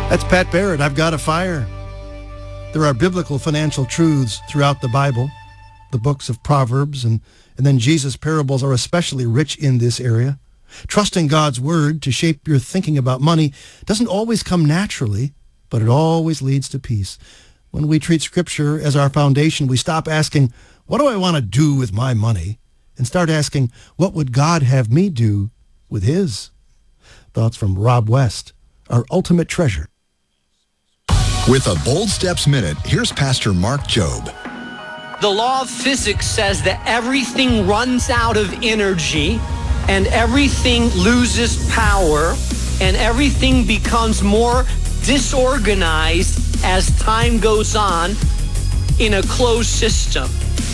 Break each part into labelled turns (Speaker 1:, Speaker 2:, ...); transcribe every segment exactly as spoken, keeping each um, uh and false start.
Speaker 1: That's Pat Barrett, I've Got a Fire. There are biblical financial truths throughout the Bible. The books of Proverbs and, and then Jesus' parables are especially rich in this area. Trusting God's word to shape your thinking about money doesn't always come naturally, but it always leads to peace. When we treat Scripture as our foundation, we stop asking, what do I want to do with my money? And start asking, what would God have me do with his? Thoughts from Rob West, our ultimate treasure.
Speaker 2: With a Bold Steps Minute, here's Pastor Mark Jobe.
Speaker 3: The law of physics says that everything runs out of energy and everything loses power and everything becomes more disorganized as time goes on in a closed system.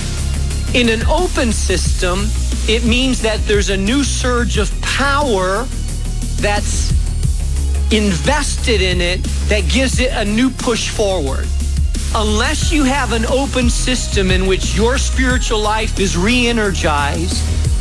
Speaker 3: In an open system, it means that there's a new surge of power that's invested in it that gives it a new push forward. Unless you have an open system in which your spiritual life is re-energized,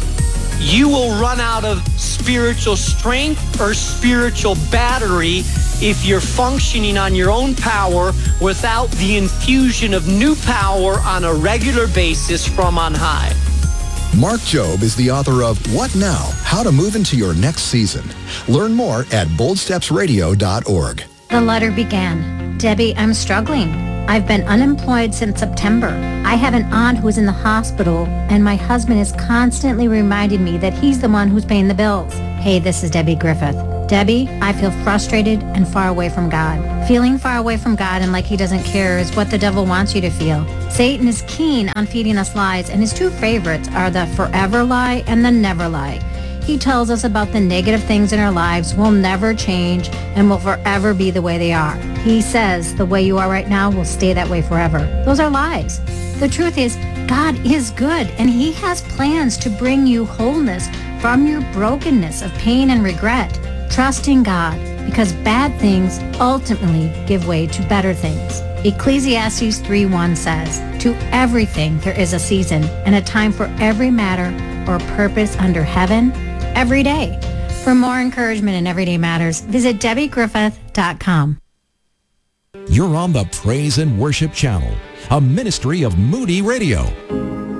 Speaker 3: you will run out of spiritual strength or spiritual battery if you're functioning on your own power without the infusion of new power on a regular basis from on high.
Speaker 2: Mark Jobe is the author of What Now? How to Move into Your Next Season. Learn more at bold steps radio dot org.
Speaker 4: The letter began, Debbie, I'm struggling. I've been unemployed since September. I have an aunt who is in the hospital, and my husband is constantly reminding me that he's the one who's paying the bills. Hey, this is Debbie Griffith. Debbie, I feel frustrated and far away from God. Feeling far away from God and like he doesn't care is what the devil wants you to feel. Satan is keen on feeding us lies, and his two favorites are the forever lie and the never lie. He tells us about the negative things in our lives will never change and will forever be the way they are. He says the way you are right now will stay that way forever. Those are lies. The truth is, God is good, and he has plans to bring you wholeness from your brokenness of pain and regret. Trust in God, because bad things ultimately give way to better things. Ecclesiastes three one says, to everything there is a season and a time for every matter or purpose under heaven, every day. For more encouragement in Everyday Matters, visit debbie griffith dot com.
Speaker 5: You're on the Praise and Worship Channel, a ministry of Moody Radio.